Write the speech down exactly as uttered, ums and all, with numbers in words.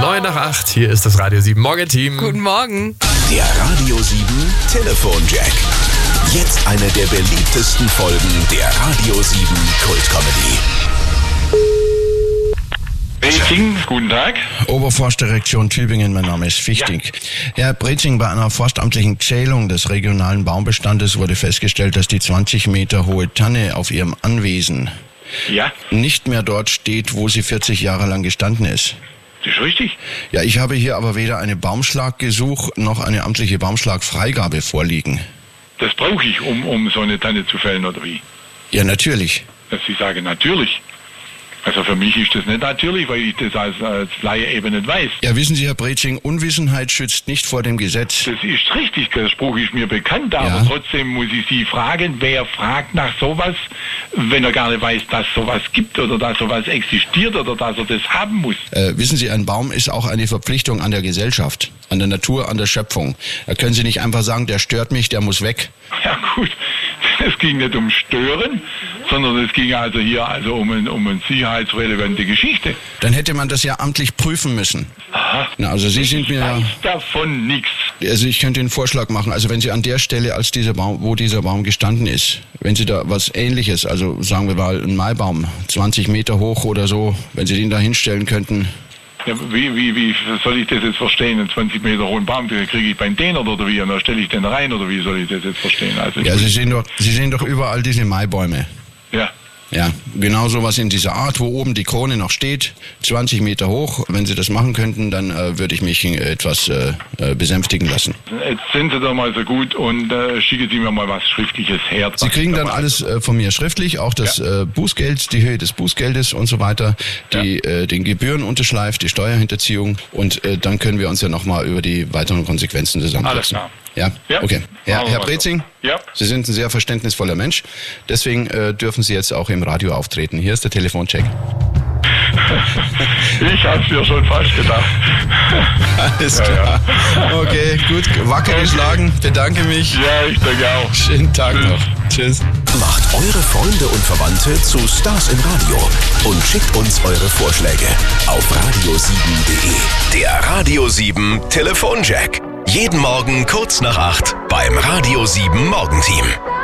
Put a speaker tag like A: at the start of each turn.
A: neun nach acht, hier ist das Radio sieben Morgenteam.
B: Guten Morgen.
C: Der Radio sieben Telefonjack. Jetzt eine der beliebtesten Folgen der Radio sieben Kult-Comedy.
D: Brezing, guten Tag.
E: Oberforstdirektion Tübingen, mein Name ist Fichtig. Ja. Herr Brezing, bei einer forstamtlichen Zählung des regionalen Baumbestandes wurde festgestellt, dass die zwanzig Meter hohe Tanne auf Ihrem Anwesen
D: Ja,
E: nicht mehr dort steht, wo sie vierzig Jahre lang gestanden ist.
D: das ist richtig.
E: Ja, ich habe hier aber weder eine Baumschlaggesuch noch eine amtliche Baumschlagfreigabe vorliegen.
D: Das brauche ich, um, um so eine Tanne zu fällen, oder wie?
E: Ja, natürlich.
D: Dass Sie sagen, natürlich. Also für mich ist das nicht natürlich, weil ich das als, als Laie eben nicht weiß.
E: Ja, wissen Sie, Herr Brezing, Unwissenheit schützt nicht vor dem Gesetz.
D: Das ist richtig, der Spruch ist mir bekannt, aber
E: Ja.
D: trotzdem muss ich Sie fragen, wer fragt nach sowas, wenn er gar nicht weiß, dass sowas gibt oder dass sowas existiert oder dass er das haben muss.
E: Äh, wissen Sie, ein Baum ist auch eine Verpflichtung an der Gesellschaft, an der Natur, an der Schöpfung. Da können Sie nicht einfach sagen, der stört mich, der muss weg.
D: Ja gut, es ging nicht um Stören, sondern es ging also hier also um, ein, um eine sicherheitsrelevante Geschichte.
E: Dann hätte man das ja amtlich prüfen müssen.
D: Aha.
E: Na, also Sie sind mir ja,
D: Weiß davon nichts.
E: also ich könnte Ihnen einen Vorschlag machen. Also wenn Sie an der Stelle, als dieser Baum, wo dieser Baum gestanden ist, wenn Sie da was Ähnliches, also sagen wir mal einen Maibaum, zwanzig Meter hoch oder so, wenn Sie den da hinstellen könnten.
D: Ja, wie, wie, wie soll ich das jetzt verstehen? Einen zwanzig Meter hohen Baum, den kriege ich beim Däner oder wie? Und da stelle ich den rein oder wie soll ich das jetzt verstehen? Also
E: Ja, Sie sehen doch, Sie sehen doch überall diese Maibäume.
D: ja.
E: Ja, genau sowas in dieser Art, wo oben die Krone noch steht, zwanzig Meter hoch. Wenn Sie das machen könnten, dann äh, würde ich mich äh, etwas äh, äh, besänftigen lassen.
D: Jetzt sind Sie doch mal so gut und äh, schicken Sie mir mal was Schriftliches her.
E: Sie kriegen dann alles äh, von mir schriftlich, auch das
D: Ja.
E: äh, Bußgeld, die Höhe des Bußgeldes und so weiter, die äh, den Gebührenunterschleif, die Steuerhinterziehung und äh, dann können wir uns ja nochmal über die weiteren Konsequenzen zusammensetzen.
D: Alles klar.
E: Ja,
D: Ja.
E: okay. Herr,
D: Machen wir
E: Herr
D: mal so.
E: Brezing,
D: Ja.
E: Sie sind ein sehr verständnisvoller Mensch, deswegen äh, dürfen Sie jetzt auch im Radio auftreten. Hier ist der Telefoncheck.
D: Ich hab's mir schon fast gedacht.
E: Alles
D: Ja,
E: klar. Okay, gut, wacker geschlagen, bedanke mich.
D: Ja, ich denke auch.
E: Schönen Tag noch. Tschüss.
C: Macht eure Freunde und Verwandte zu Stars im Radio und schickt uns eure Vorschläge auf radio sieben punkt de. Der Radio sieben Telefonjack. Jeden Morgen kurz nach acht beim Radio sieben Morgenteam.